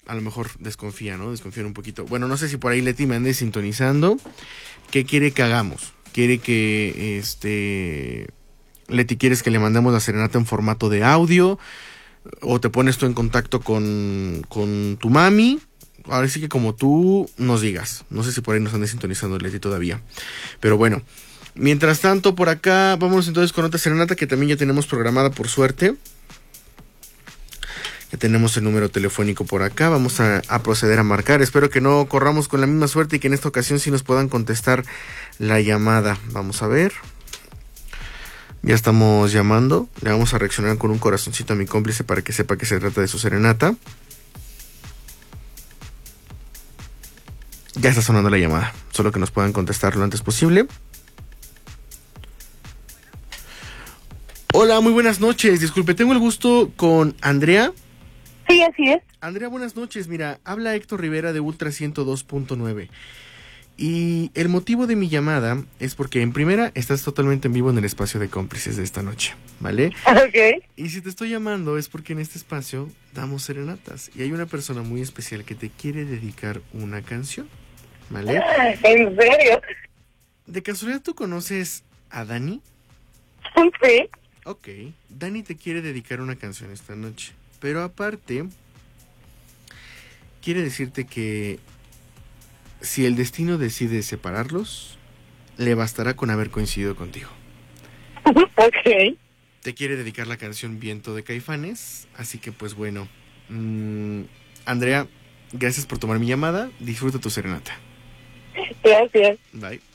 a lo mejor desconfía, ¿no? Desconfían un poquito. Bueno, no sé si por ahí Leti me ande sintonizando. ¿Qué quiere que hagamos? ¿Quiere que, Leti, quieres que le mandemos la serenata en formato de audio? ¿O te pones tú en contacto con tu mami? Ahora sí que como tú nos digas. No sé si por ahí nos ande sintonizando Leti todavía. Pero bueno, mientras tanto por acá, vámonos entonces con otra serenata que también ya tenemos programada por suerte. Ya tenemos el número telefónico por acá. Vamos a proceder a marcar. Espero que no corramos con la misma suerte y que en esta ocasión sí nos puedan contestar la llamada. Vamos a ver. Ya estamos llamando. Le vamos a reaccionar con un corazoncito a mi cómplice para que sepa que se trata de su serenata. Ya está sonando la llamada. Solo que nos puedan contestar lo antes posible. Hola, muy buenas noches. Disculpe, tengo el gusto con Andrea. Sí, así es. Andrea, buenas noches. Mira, habla Héctor Rivera de Ultra 102.9. Y el motivo de mi llamada es porque en primera estás totalmente en vivo en el espacio de cómplices de esta noche, ¿vale? Ok. Y si te estoy llamando es porque en este espacio damos serenatas. Y hay una persona muy especial que te quiere dedicar una canción, ¿vale? ¿En serio? ¿De casualidad tú conoces a Dani? Sí. Ok, Dani te quiere dedicar una canción esta noche. Pero aparte, quiere decirte que si el destino decide separarlos, le bastará con haber coincidido contigo. Ok. Te quiere dedicar la canción Viento de Caifanes, así que pues bueno. Andrea, gracias por tomar mi llamada. Disfruta tu serenata. Gracias. Bye.